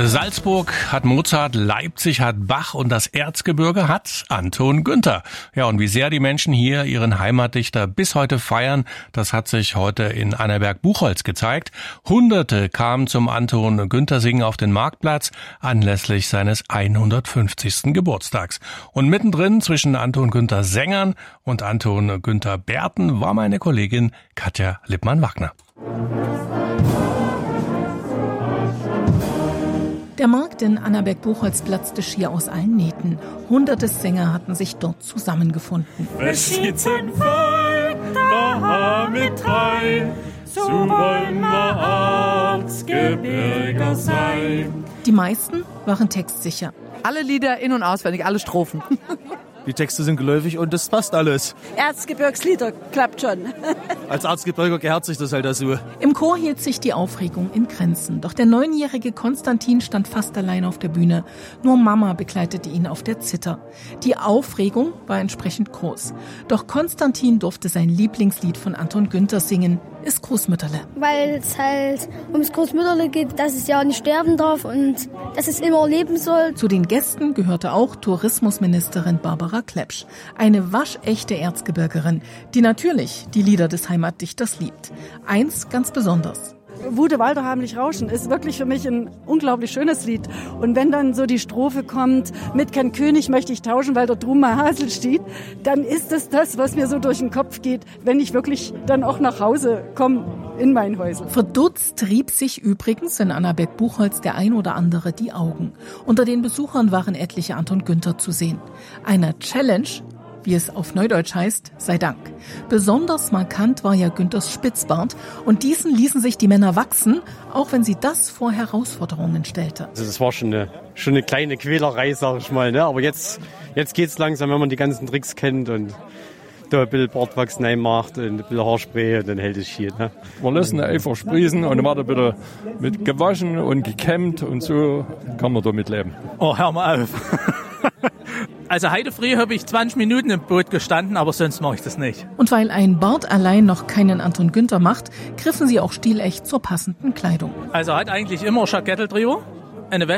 Salzburg hat Mozart, Leipzig hat Bach und das Erzgebirge hat Anton Günther. Ja, und wie sehr die Menschen hier ihren Heimatdichter bis heute feiern, das hat sich heute in Annaberg-Buchholz gezeigt. Hunderte kamen zum Anton Günther Singen auf den Marktplatz anlässlich seines 150. Geburtstags. Und mittendrin zwischen Anton Günther Sängern und Anton Günther Bärten war meine Kollegin Katja Lippmann-Wagner. Der Markt in Annaberg-Buchholz platzte schier aus allen Nähten. Hunderte Sänger hatten sich dort zusammengefunden. Es sitzen Volk da mit rein, so wollen wir Erzgebirger sein. Die meisten waren textsicher. Alle Lieder in- und auswendig, alle Strophen. Die Texte sind geläufig und das passt alles. Erzgebirgslieder, klappt schon. Als Erzgebirger gehört sich das halt dazu. Im Chor hielt sich die Aufregung in Grenzen. Doch der 9-jährige Konstantin stand fast allein auf der Bühne. Nur Mama begleitete ihn auf der Zither. Die Aufregung war entsprechend groß. Doch Konstantin durfte sein Lieblingslied von Anton Günther singen, ist Großmütterle. Weil es halt ums Großmütterle geht, dass es ja nicht sterben darf und dass es immer leben soll. Zu den Gästen gehörte auch Tourismusministerin Barbara Klepsch, eine waschechte Erzgebirgerin, die natürlich die Lieder des Heimatdichters liebt. Eins ganz besonders. Wude Walder heimlich rauschen ist wirklich für mich ein unglaublich schönes Lied. Und wenn dann so die Strophe kommt, mit kein König möchte ich tauschen, weil dort drum mein Hasel steht, dann ist es das, was mir so durch den Kopf geht, wenn ich wirklich dann auch nach Hause komme in mein Häusl. Verdutzt rieb sich übrigens in Annaberg-Buchholz der ein oder andere die Augen. Unter den Besuchern waren etliche Anton Günther zu sehen. Einer Challenge, wie es auf Neudeutsch heißt, sei Dank. Besonders markant war ja Günthers Spitzbart und diesen ließen sich die Männer wachsen, auch wenn sie das vor Herausforderungen stellte. Also das war schon eine kleine Quälerei, sag ich mal, ne? Aber jetzt geht's langsam, wenn man die ganzen Tricks kennt und da ein bisschen Bartwachs reinmacht und ein bisschen Haarspray und dann hält es hier. Ne? Wir lassen einfach sprießen und dann wird er wieder mit gewaschen und gekämmt und so kann man damit leben. Oh, hör mal auf. Also heute früh habe ich 20 Minuten im Boot gestanden, aber sonst mache ich das nicht. Und weil ein Bart allein noch keinen Anton Günther macht, griffen sie auch stilecht zur passenden Kleidung. Also hat eigentlich immer ein Jackettel drüber, eine Weste.